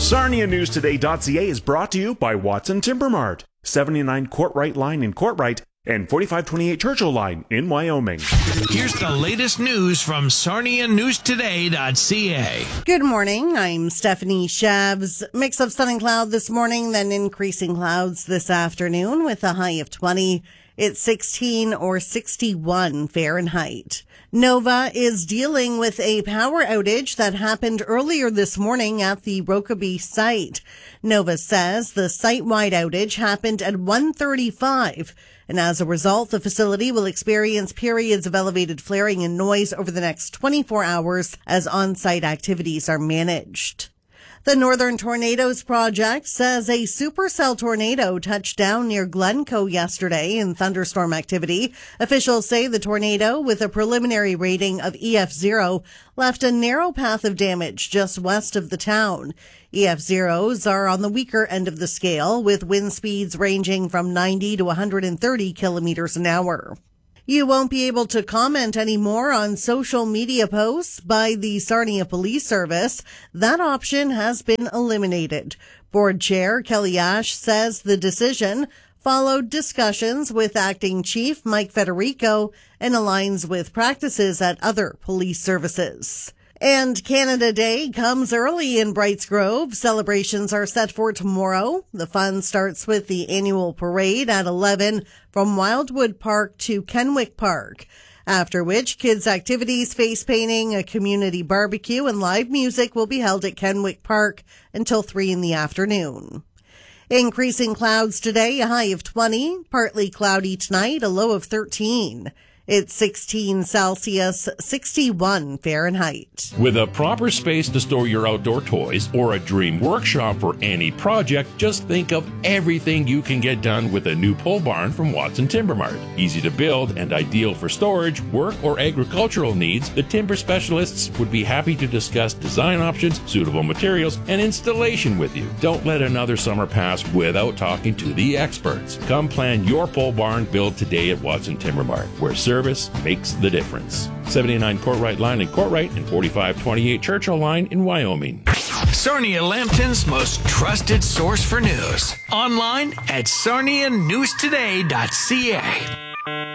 SarniaNewsToday.ca is brought to you by Watson Timber Mart, 79 Courtright Line in Courtright and 4528 Churchill Line in Wyoming. Here's the latest news from SarniaNewsToday.ca. Good morning. I'm Stephanie Shabs. Mix of sun and cloud this morning, then increasing clouds this afternoon with a high of 20. It's 16 or 61 Fahrenheit. Nova is dealing with a power outage that happened earlier this morning at the Rokeby site. Nova says the site-wide outage happened at 1:35, and as a result, the facility will experience periods of elevated flaring and noise over the next 24 hours as on-site activities are managed. The Northern Tornadoes Project says a supercell tornado touched down near Glencoe yesterday in thunderstorm activity. Officials say the tornado, with a preliminary rating of EF0, left a narrow path of damage just west of the town. EF0s are on the weaker end of the scale, with wind speeds ranging from 90 to 130 kilometers an hour. You won't be able to comment anymore on social media posts by the Sarnia Police Service. That option has been eliminated. Board Chair Kelly Ash says the decision followed discussions with Acting Chief Mike Federico and aligns with practices at other police services. And Canada Day comes early in Brights Grove. Celebrations are set for tomorrow. The fun starts with the annual parade at 11 from Wildwood Park to Kenwick Park, after which kids' activities, face painting, a community barbecue, and live music will be held at Kenwick Park until 3 in the afternoon. Increasing clouds today, a high of 20, partly cloudy tonight, a low of 13. It's 16 Celsius, 61 Fahrenheit. With a proper space to store your outdoor toys or a dream workshop for any project, just think of everything you can get done with a new pole barn from Watson Timber Mart. Easy to build and ideal for storage, work, or agricultural needs, the timber specialists would be happy to discuss design options, suitable materials, and installation with you. Don't let another summer pass without talking to the experts. Come plan your pole barn build today at Watson Timber Mart, where service makes the difference. 79 Courtright Line in Courtright and 4528 Churchill Line in Wyoming. Sarnia Lambton's most trusted source for news. Online at SarniaNewsToday.ca.